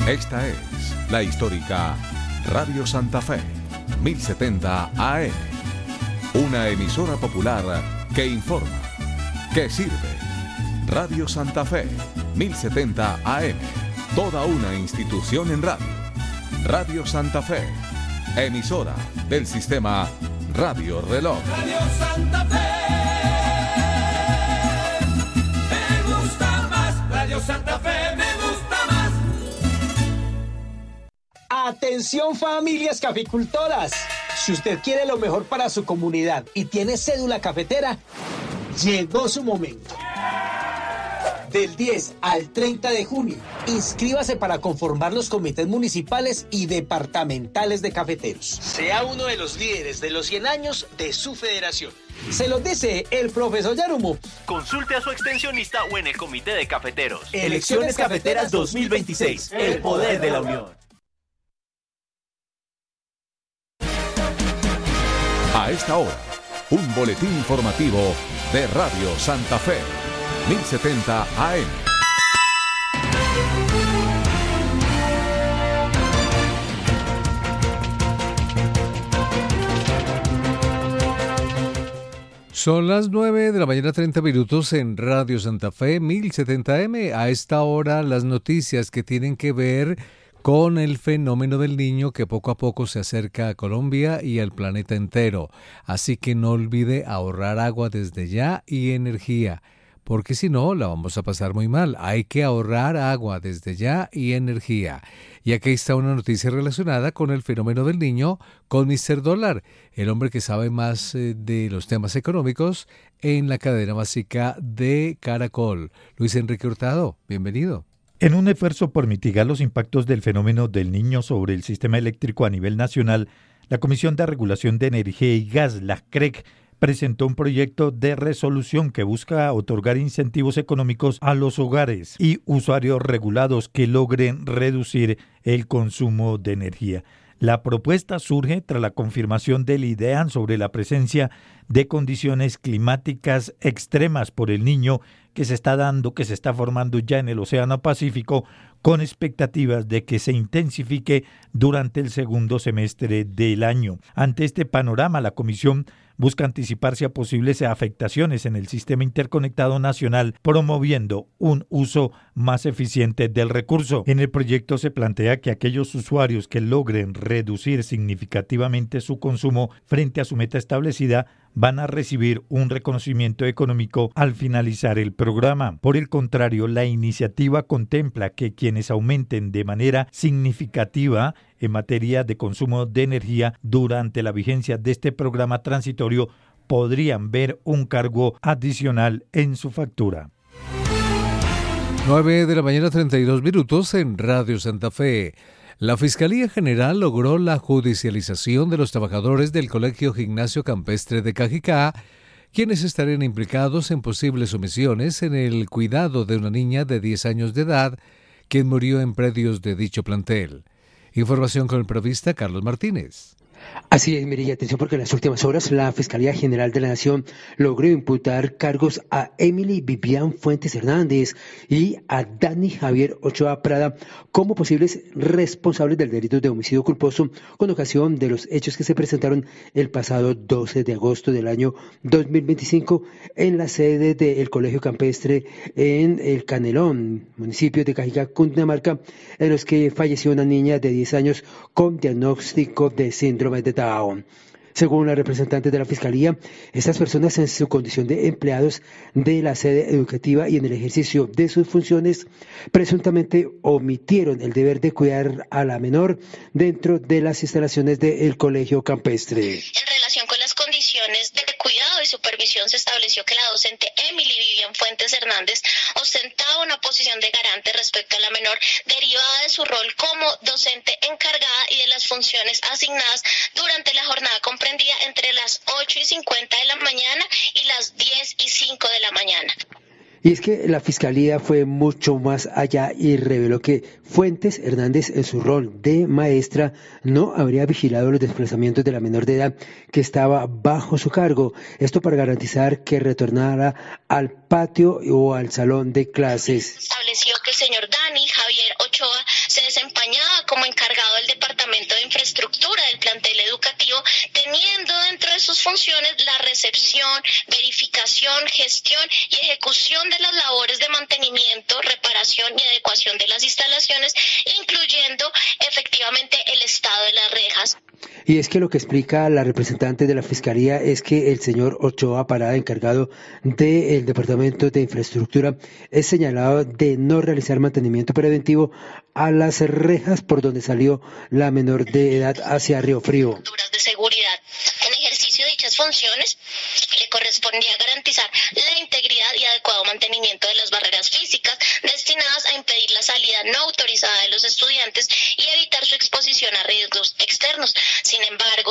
Esta es la histórica Radio Santa Fe, 1070 AM. Una emisora popular que informa, que sirve. Radio Santa Fe, 1070 AM. Toda una institución en radio. Radio Santa Fe, emisora del sistema Radio Reloj. Radio Santa Fe, me gusta más. Radio Santa Fe, me gusta más. Atención familias caficultoras. Si usted quiere lo mejor para su comunidad y tiene cédula cafetera, llegó su momento. Del 10 al 30 de junio, inscríbase para conformar los comités municipales y departamentales de cafeteros. Sea uno de los líderes de los 100 años de su federación. Se los dice el profesor Yarumo. Consulte a su extensionista o en el comité de cafeteros. Elecciones Cafeteras 2026. El poder de la unión. A esta hora, un boletín informativo de Radio Santa Fe, 1070 AM. Son las 9 de la mañana, 30 minutos en Radio Santa Fe, 1070 AM. A esta hora, las noticias que tienen que ver con el fenómeno del Niño que poco a poco se acerca a Colombia y al planeta entero. Así que no olvide ahorrar agua desde ya y energía, porque si no, la vamos a pasar muy mal. Hay que ahorrar agua desde ya y energía. Y aquí está una noticia relacionada con el fenómeno del Niño con Mr. Dólar, el hombre que sabe más de los temas económicos en la cadena básica de Caracol. Luis Enrique Hurtado, bienvenido. En un esfuerzo por mitigar los impactos del fenómeno del Niño sobre el sistema eléctrico a nivel nacional, la Comisión de Regulación de Energía y Gas, la CREG, presentó un proyecto de resolución que busca otorgar incentivos económicos a los hogares y usuarios regulados que logren reducir el consumo de energía. La propuesta surge tras la confirmación del IDEAN sobre la presencia de condiciones climáticas extremas por el Niño que se está formando ya en el Océano Pacífico, con expectativas de que se intensifique durante el segundo semestre del año. Ante este panorama, la Comisión busca anticiparse a posibles afectaciones en el sistema interconectado nacional, promoviendo un uso más eficiente del recurso. En el proyecto se plantea que aquellos usuarios que logren reducir significativamente su consumo frente a su meta establecida van a recibir un reconocimiento económico al finalizar el programa. Por el contrario, la iniciativa contempla que quienes aumenten de manera significativa en materia de consumo de energía durante la vigencia de este programa transitorio podrían ver un cargo adicional en su factura. 9 de la mañana, 32 minutos en Radio Santa Fe. La Fiscalía General logró la judicialización de los trabajadores del Colegio Gimnasio Campestre de Cajicá, quienes estarían implicados en posibles omisiones en el cuidado de una niña de 10 años de edad, quien murió en predios de dicho plantel. Información con el periodista Carlos Martínez. Así es, mire, y atención porque en las últimas horas la Fiscalía General de la Nación logró imputar cargos a Emily Vivian Fuentes Hernández y a Dani Javier Ochoa Prada como posibles responsables del delito de homicidio culposo con ocasión de los hechos que se presentaron el pasado 12 de agosto del año 2025 en la sede del Colegio Campestre en El Canelón, municipio de Cajicá, Cundinamarca, en los que falleció una niña de 10 años con diagnóstico de síndrome de Down. Según la representante de la Fiscalía, estas personas en su condición de empleados de la sede educativa y en el ejercicio de sus funciones presuntamente omitieron el deber de cuidar a la menor dentro de las instalaciones del Colegio Campestre. En relación con las condiciones de cuidado y supervisión, se estableció que la docente Emily Vivian Fuentes Hernández ostentaba una posición de garante respecto a la menor derivada de su rol como docente encargada y de las funciones asignadas durante la jornada comprendida entre las 8:50 de la mañana y las 10:05 de la mañana. Y es que la Fiscalía fue mucho más allá y reveló que Fuentes Hernández, en su rol de maestra, no habría vigilado los desplazamientos de la menor de edad que estaba bajo su cargo. Esto para garantizar que retornara al patio o al salón de clases. Estableció que el señor Dani Dani Javier Ochoa se desempeñaba como encargado del Departamento de Infraestructura del plantel educativo, teniendo dentro de sus funciones la recepción, verificación, gestión y ejecución de las labores de mantenimiento, reparación y adecuación de las instalaciones, incluyendo efectivamente el estado de las rejas. Y es que lo que explica la representante de la Fiscalía es que el señor Ochoa Parada, encargado del Departamento de Infraestructura, es señalado de no realizar mantenimiento preventivo a las rejas por donde salió la menor de edad hacia Río Frío. De seguridad. En ejercicio de dichas funciones, le correspondía garantizar la integridad y adecuado mantenimiento de las barreras físicas destinadas a impedir la salida no autorizada de los estudiantes y evitar su exposición a riesgos externos. Sin embargo,